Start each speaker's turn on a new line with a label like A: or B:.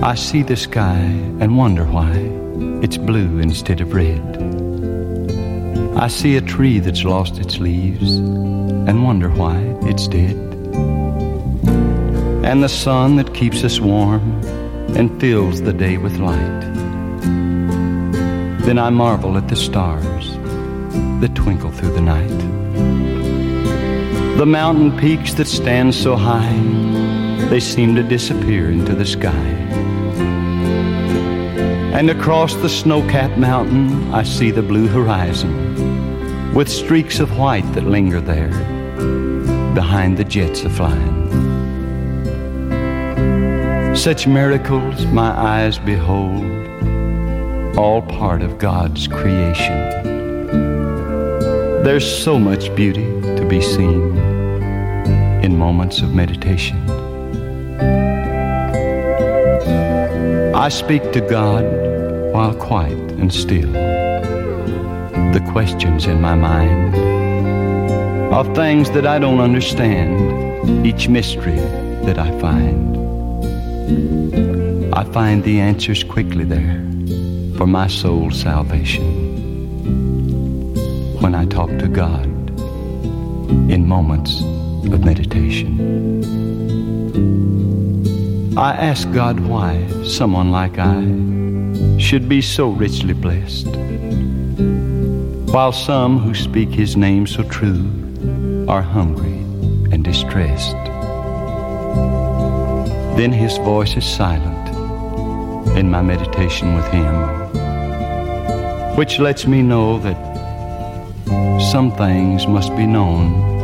A: I see the sky and wonder why it's blue instead of red. I see a tree that's lost its leaves and wonder why it's dead. And the sun that keeps us warm and fills the day with light. Then I marvel at the stars that twinkle through the night. The mountain peaks that stand so high, they seem to disappear into the sky. And across the snow-capped mountain I see the blue horizon, with streaks of white that linger there behind the jets a-flying. Such miracles my eyes behold, all part of God's creation. There's so much beauty to be seen in moments of meditation. I speak to God while quiet and still. The questions in my mind of things that I don't understand, each mystery that I find the answers quickly there for my soul's salvation. When I talk to God in moments of meditation, I ask God why someone like I should be so richly blessed, while some who speak His name so true are hungry and distressed. Then His voice is silent in my meditation with Him, which lets me know that some things must be known